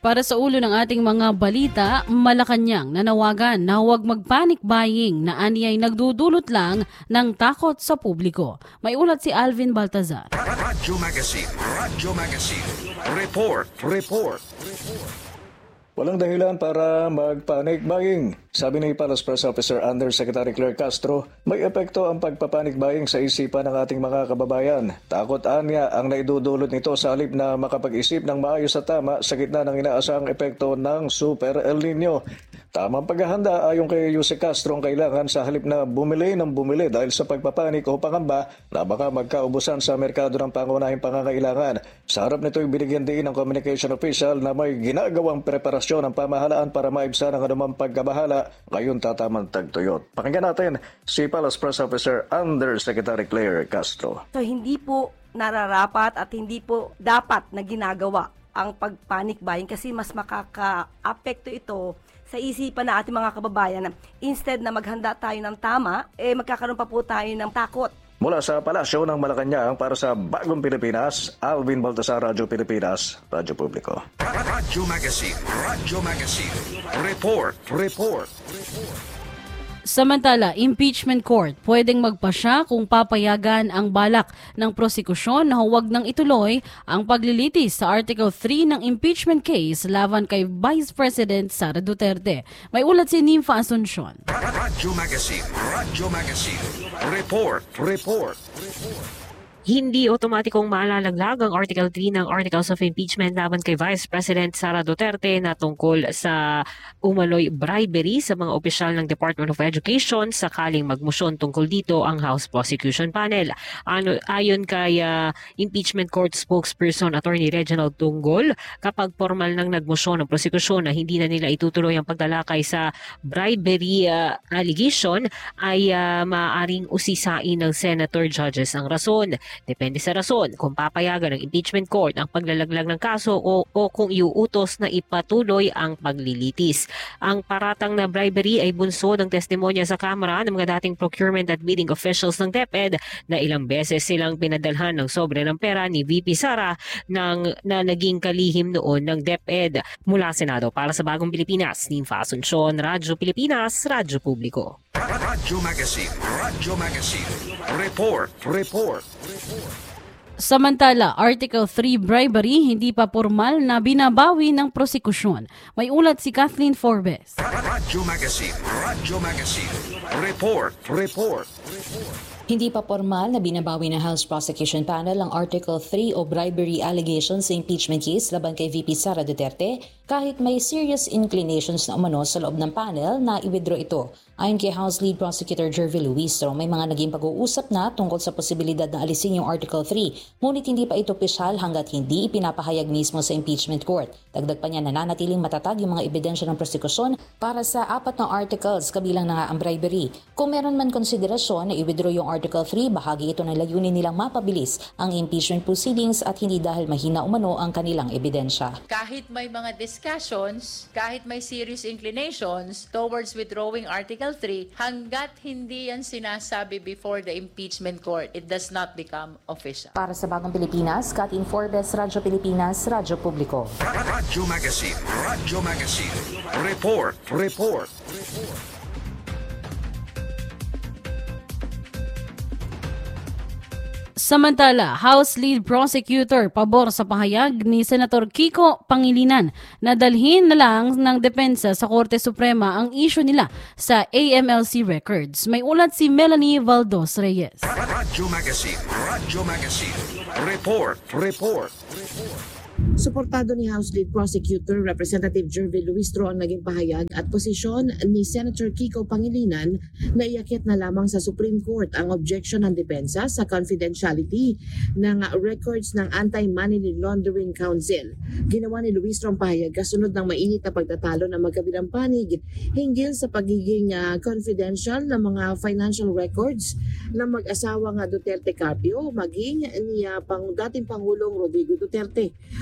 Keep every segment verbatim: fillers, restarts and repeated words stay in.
Para sa ulo ng ating mga balita, Malacanang nanawagan na huwag mag-panic buying na aniyay nagdudulot lang ng takot sa publiko. May ulat si Alvin Baltazar. Radyo Magazine, Radyo Magazine. Report, report, report. Walang dahilan para mag-panic buying. Sabi ni Palace Press Officer Undersecretary Claire Castro, may epekto ang pagpapanic buying sa isipan ng ating mga kababayan. Takot anya ang naidudulot nito sa halip na makapag-isip ng maayos at tama sa gitna ng inaasahang epekto ng Super El Nino. Tamang paghahanda ayon kay Jose Castro ang kailangan sa halip na bumili ng bumili dahil sa pagpapanik o pangamba na baka magkaubusan sa merkado ng pangunahing pangangailangan. Sa harap nito'y binigyan din ng communication official na may ginagawang preparasyon ng pamahalaan para maibsan ang anumang pagkabahala ngayon tatamang tagtuyot. Pakinggan natin si Palace Press Officer Undersecretary Claire Castro. So hindi po nararapat at hindi po dapat na ginagawa ang pag-panic buying kasi mas makaka-apekto ito sa isipan na ating mga kababayan. Instead na maghanda tayo ng tama, eh magkakaroon pa po tayo ng takot. Mula sa Palasyo ng Malacanang para sa Bagong Pilipinas, Alvin Baltazar, Radyo Pilipinas, Radyo Publiko. Radyo Magazine, Radyo Magazine. Report, report, report. Samantala, impeachment court pwedeng magpasya kung papayagan ang balak ng prosekusyon na huwag nang ituloy ang paglilitis sa Article three ng impeachment case laban kay Vice President Sara Duterte. May ulat si Nympha Asuncion. Radyo Magazine, Radyo Magazine. Report, report, report. Hindi otomatikong maalalaglag ang Article three ng Articles of Impeachment laban kay Vice President Sara Duterte na tungkol sa umano'y bribery sa mga opisyal ng Department of Education sakaling magmusyon tungkol dito ang House Prosecution Panel. Ano, ayon kay uh, Impeachment Court spokesperson Attorney Reginald Tunggol, kapag formal nang nagmusyon ng prosekusyon na hindi na nila itutuloy ang pagtalakay sa bribery uh, allegation ay uh, maaaring usisain ng senator judges ang rason. Depende sa rason kung papayagan ng impeachment court ang paglalaglag ng kaso o, o kung iuutos na ipatuloy ang paglilitis. Ang paratang na bribery ay bunso ng testimonya sa Kamara ng mga dating procurement at bidding officials ng DepEd na ilang beses silang pinadalhan ng sobre ng pera ni V P Sara ng, na naging kalihim noon ng DepEd. Mula Senado para sa Bagong Pilipinas, Nympha Asuncion, Radyo Pilipinas, Radyo Publiko. Radyo Magazine, Radyo Magazine. Report, report, report. Samantala, Article three bribery hindi pa formal na binabawi ng prosekusyon. May ulat si Kathleen Forbes. Radyo Magazine, Radyo Magazine. Report, report, report. Hindi pa formal na binabawi ng House Prosecution Panel ang Article three o bribery allegations sa impeachment case laban kay V P Sara Duterte kahit may serious inclinations na umano sa loob ng panel na i-withdraw ito. Ayon kay House Lead Prosecutor Jervy Luistro, may mga naging pag-uusap na tungkol sa posibilidad na alisin yung Article three, ngunit hindi pa ito opisyal hanggat hindi ipinapahayag mismo sa impeachment court. Dagdag pa niya, nananatiling matatag yung mga ebidensya ng prosekusyon para sa apat na articles kabilang na nga ang bribery. Kung meron man konsiderasyon na i-withdraw yung Article three, bahagi ito ng layunin nilang mapabilis ang impeachment proceedings at hindi dahil mahina umano ang kanilang ebidensya. Kahit may mga discussions, kahit may serious inclinations towards withdrawing Article three, hanggat hindi yan sinasabi before the impeachment court, it does not become official. Para sa Bagong Pilipinas, Kathleen Forbes, Radyo Pilipinas, Radyo Publiko. Radyo Magazine, Radyo Magazine. Report, report, report. Samantala, House Lead Prosecutor pabor sa pahayag ni Senator Kiko Pangilinan na dalhin na lang ng depensa sa Korte Suprema ang issue nila sa A M L C records. May ulat si Melanie Valdos Reyes. Radyo Magazine, Radyo Magazine. Report, report, report. Suportado ni House Lead Prosecutor Representative Jervy Luistro ang naging pahayag at posisyon ni Senator Kiko Pangilinan na iakyat na lamang sa Supreme Court ang objection ng depensa sa confidentiality ng records ng Anti-Money Laundering Council. Ginawa ni Luistro ang pahayag kasunod ng mainit na pagtatalo ng magkabilang panig hinggil sa pagiging uh, confidential ng mga financial records ng mag-asawang Duterte Carpio maging ni uh, pang, dating Pangulong Rodrigo Duterte.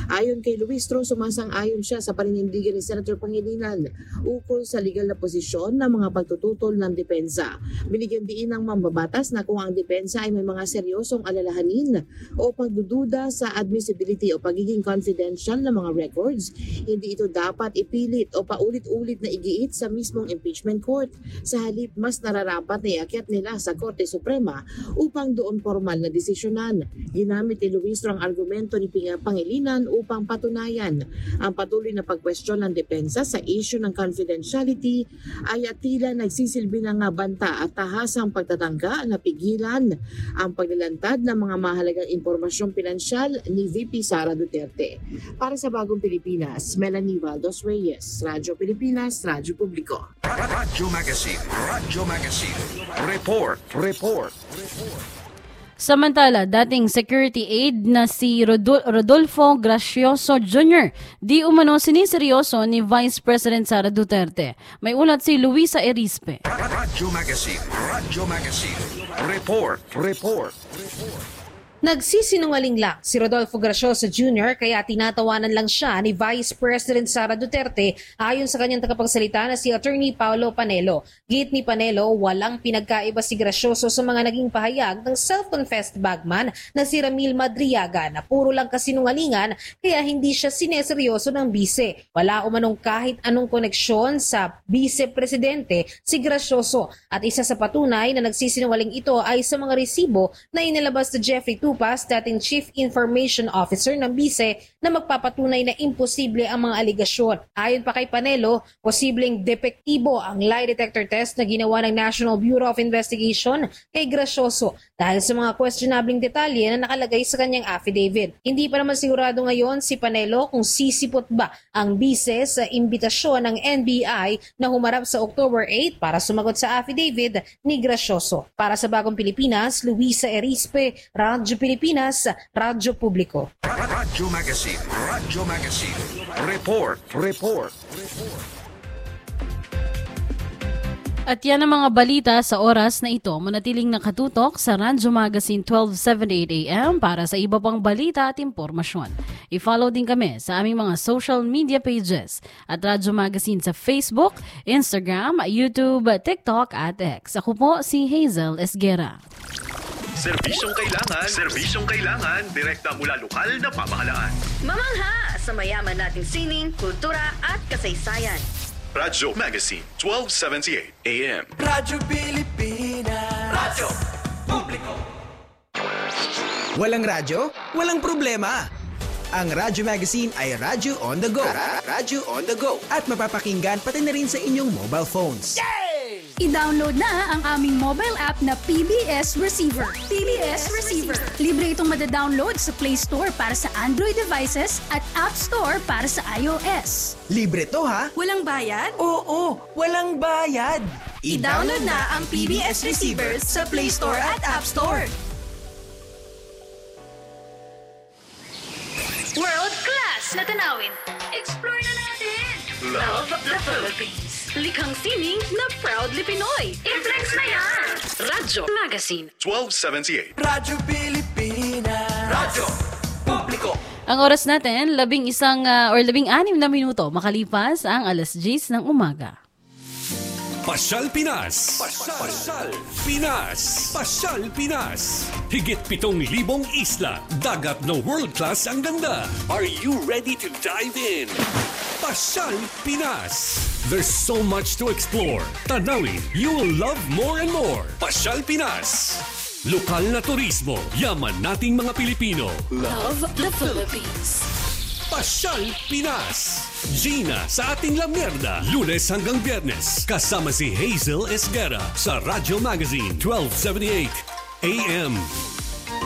Ayon kay Luistro, sumasang-ayon siya sa paninindigan ni Senator Pangilinan ukol sa legal na posisyon ng mga pagtututol ng depensa. Binigyan diin ng mambabatas na kung ang depensa ay may mga seryosong alalahanin o pagdududa sa admissibility o pagiging confidential ng mga records, hindi ito dapat ipilit o paulit-ulit na igiit sa mismong impeachment court. Sa halip, mas nararapat na iakyat nila sa Korte Suprema upang doon formal na desisyonan. Ginamit ni Luistro ang argumento ni Pangilinan upang patunayan ang patuloy na pagkwestiyon ng depensa sa issue ng confidentiality ay at tila nagsisilbi ng banta at tahasang pagtatangka na pigilan ang paglalantad ng mga mahalagang impormasyong pinansyal ni V P Sara Duterte. Para sa Bagong Pilipinas, Melanie Valdos Reyes, Radyo Pilipinas, Radyo Publiko. Radyo Magazine, Radyo Magazine. Report, report, report. Samantala, dating security aide na si Rodol- Rodolfo Gracioso Junior di umano siniseryoso ni Vice President Sara Duterte. May ulat si Luisa Erispe. Radyo Magazine, Radyo Magazine. Report, report, report. Nagsisinungaling lang si Rodolfo Gracioso Junior kaya tinatawanan lang siya ni Vice President Sara Duterte ayon sa kanyang tagapagsalita na si Attorney Paolo Panelo. Git ni Panelo, walang pinagkaiba si Gracioso sa mga naging pahayag ng self-confessed bagman na si Ramil Madriaga na puro lang kasinungalingan kaya hindi siya sineseryoso ng bise. Wala umanong kahit anong koneksyon sa vice-presidente si Gracioso at isa sa patunay na nagsisinungaling ito ay sa mga resibo na inilabas na Jeffrey Tupas, dating Chief Information Officer ng Bise, na magpapatunay na imposible ang mga aligasyon. Ayon pa kay Panelo, posibleng depektibo ang lie detector test na ginawa ng National Bureau of Investigation kay Gracioso dahil sa mga questionabling detalye na nakalagay sa kanyang affidavit. Hindi pa naman sigurado ngayon si Panelo kung sisipot ba ang Bise sa imbitasyon ng N B I na humarap sa October eighth para sumagot sa affidavit ni Gracioso. Para sa Bagong Pilipinas, Luisa Erispe, Radyo Pilipinas, Radyo Publiko. Radyo Magazine, Radyo Magazine. Report, report, report. At yan ang mga balita sa oras na ito. Manatiling nakatutok sa Radyo Magazine twelve seventy-eight A M para sa iba pang balita at impormasyon. I-follow din kami sa aming mga social media pages at Radyo Magazine sa Facebook, Instagram, YouTube, TikTok at X. Ako po si Hazel Esguera. Serbisyong kailangan, serbisyong kailangan, direkta mula lokal na pamahalaan. Mamangha sa mayaman nating sining, kultura at kasaysayan. Radyo Magazine twelve seventy-eight A M. Radyo Pilipinas. Radyo Publiko. Walang radyo? Walang problema. Ang Radyo Magazine ay radyo on the go. Radyo on the go. At mapapakinggan pati na rin sa inyong mobile phones. Yay! I-download na ang aming mobile app na P B S Receiver. P B S Receiver. Libre itong madadownload sa Play Store para sa Android devices at App Store para sa iOS. Libre to ha? Walang bayad? Oo, walang bayad. I-download na ang P B S Receiver sa Play Store at App Store. World class na tanawin. Explore na natin. Love the Philippines. Likhang sining na proudly Pinoy. I-flex na yan. Radyo Magazine twelve seventy-eight. Radyo Pilipinas. Radyo Publiko. Ang oras natin, labing isang uh, or labing anim na minuto makalipas ang alas diyes ng umaga. Pasyal Pinas. Pasyal, Pasyal Pinas. Pasyal Pinas. Higit pitong libong isla, dagat na world-class ang ganda. Are you ready to dive in? Pasyal Pinas. There's so much to explore. Tanawin, you will love more and more. Pasyal Pinas. Lokal na turismo, yaman nating mga Pilipino. Love the Philippines. Pasyal Pinas. Gina sa ating La Mierda. Lunes hanggang Biyernes. Kasama si Hazel Esguera sa Radyo Magazine twelve seventy-eight A M.